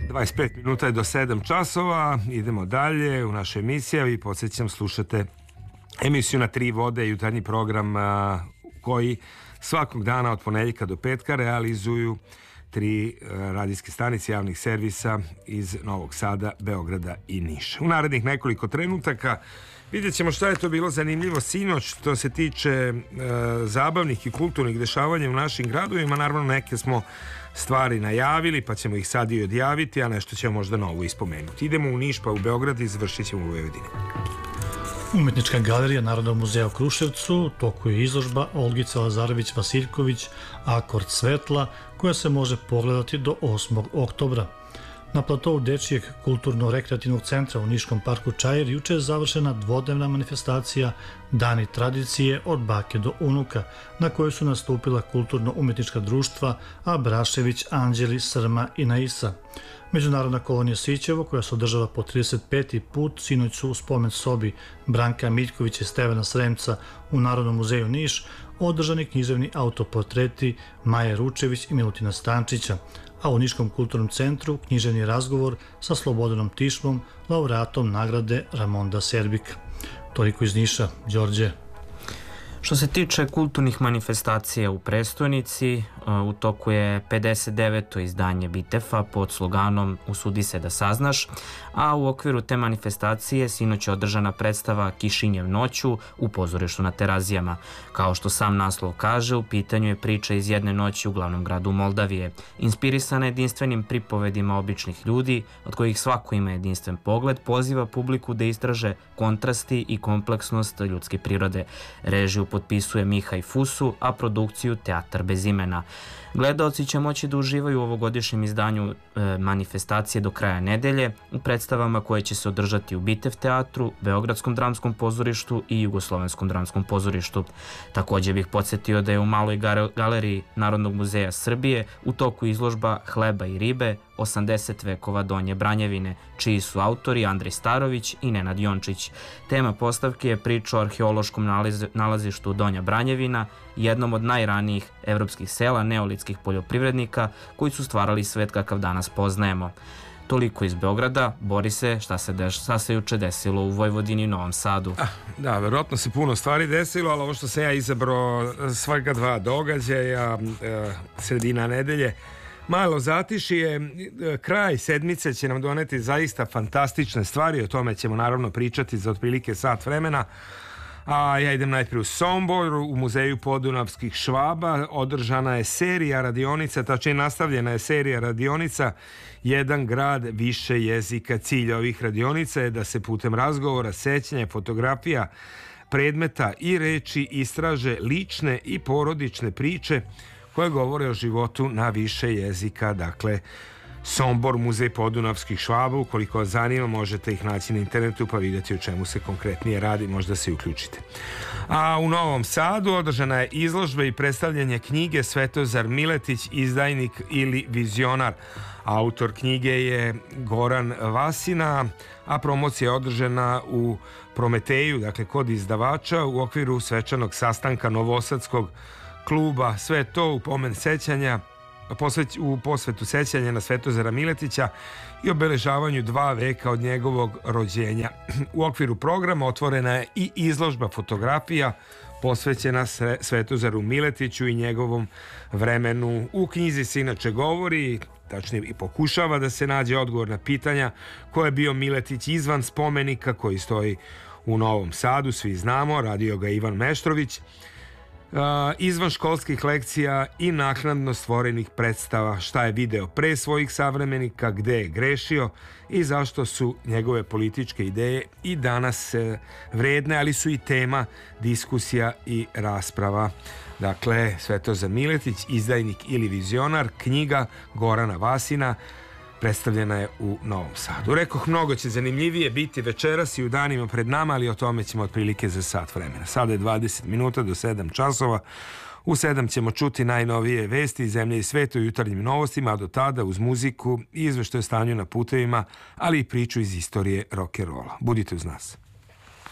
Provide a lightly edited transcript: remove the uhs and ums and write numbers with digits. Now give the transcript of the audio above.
25 minuta je do 7 časova, idemo dalje u našoj emisiji. Vi podsjećam, slušate emisiju Na tri vode, jutarnji program koji svakog dana od ponedjeljka do petka realizuju tri radijske stanice javnih servisa iz Novog Sada, Beograda i Niša. U narednih nekoliko trenutaka vidjet ćemo šta je to bilo zanimljivo sinoć što se tiče zabavnih i kulturnih dešavanja u našim gradovima. Naravno, neke smo stvari najavili, pa ćemo ih sad i odjaviti, a nešto ćemo možda novo ispomenuti. Idemo u Niš, pa u Beograd i završit ćemo u Vojvodini. Umetnička galerija Narodnog muzeja u Kruševcu, u toku je izložba Olgice Lazarević-Vasiljković Akord svetla, koja se može pogledati do 8. oktobra. Na platovu Dečijeg kulturno-rekreativnog centra u Niškom parku Čair juče je završena dvodnevna manifestacija Dani tradicije od bake do unuka, na kojoj su nastupila kulturno-umetnička društva Abrašević, Anđeli, Srma i Naisa. Međunarodna kolonija Sićevo, koja se održava po 35. put, sinoć su u spomen sobi Branka Miljkovića i Stevana Sremca u Narodnom muzeju Niš održani književni autoportreti Maje Ručević i Milutina Stančića, a u Niškom kulturnom centru književni razgovor sa Slobodanom Tišmom, laureatom nagrade Ramonda Serbika. Toliko iz Niša, Đorđe. Što se tiče kulturnih manifestacija u prestonici, u toku je 59. izdanje Bitefa pod sloganom Usudi se da saznaš, a u okviru te manifestacije sinoć je održana predstava Kišinjev noću u pozorištu na Terazijama. Kao što sam naslov kaže, u pitanju je priča iz jedne noći u glavnom gradu Moldavije, inspirisana jedinstvenim pripovedima običnih ljudi, od kojih svako ima jedinstven pogled, poziva publiku da istraže kontrasti i kompleksnost ljudske prirode. Režiju potpisuje Mihaj Fusu, a produkciju Teatar bez imena. Gledaoci će moći da uživaju u ovogodišnjem izdanju manifestacije do kraja nedelje u predstavama koje će se održati u Bitev teatru, Beogradskom dramskom pozorištu i Jugoslovenskom dramskom pozorištu. Također bih podsjetio da je u Maloj galeriji Narodnog muzeja Srbije u toku izložba Hleba i ribe 80 vekova Donje Branjevine, čiji su autori Andrej Starović i Nenad Jončić. Tema postavke je priča o arheološkom nalazištu Donja Branjevina, jednom od najranijih evropskih sela neolitskih poljoprivrednika koji su stvarali svet kakav danas poznajemo. Toliko iz Beograda. Borise, šta se juče desilo u Vojvodini i Novom Sadu? Da, verovatno se puno stvari desilo, ali ovo što sam ja izabrao svaka dva događaja, sredina nedelje, malo zatišije, kraj sedmice će nam doneti zaista fantastične stvari, o tome ćemo naravno pričati za otprilike sat vremena. A ja idem najprije u Sombor, u muzeju podunavskih Švaba održana je serija radionica, tačnije nastavljena je serija radionica Jedan grad, više jezika. Cilj ovih radionica je da se putem razgovora, sećanja, fotografija, predmeta i reči istraže lične i porodične priče koje govore o životu na više jezika. Dakle, Sombor, muzej podunavskih Švaba, ukoliko vas zanima možete ih naći na internetu pa vidjeti o čemu se konkretnije radi, možda se i uključite. A u Novom Sadu održana je izložba i predstavljanje knjige Svetozar Miletić, izdajnik ili vizionar. Autor knjige je Goran Vasina, a promocija je održana u Prometeju, dakle kod izdavača u okviru svečanog sastanka Novosadskog kluba. Sve to u pomen sećanja, u posvetu sećanja na Svetozara Miletića i obeležavanju 2 veka od njegovog rođenja. U okviru programa otvorena je i izložba fotografija posvećena Svetozaru Miletiću i njegovom vremenu. U knjizi se inače govori, tačnije i pokušava da se nađe odgovor na pitanja ko je bio Miletić izvan spomenika koji stoji u Novom Sadu, svi znamo, radio ga Ivan Meštrović, izvan školskih lekcija i naknadno stvorenih predstava, šta je video pre svojih savremenika, gde je grešio i zašto su njegove političke ideje i danas vredne, ali su i tema diskusija i rasprava. Dakle, Svetozar Miletić, izdajnik ili vizionar, knjiga Gorana Vasina, predstavljena je u Novom Sadu. Rekoh, mnogo će zanimljivije biti večeras i u danima pred nama, ali o tome ćemo otprilike za sat vremena. Sada je 20 minuta do 7 časova. U 7 ćemo čuti najnovije vesti iz zemlje i sveta u jutarnjim novostima, a do tada uz muziku i izveštaj o stanju na putevima, ali i priču iz istorije rock'n'rolla. Budite uz nas.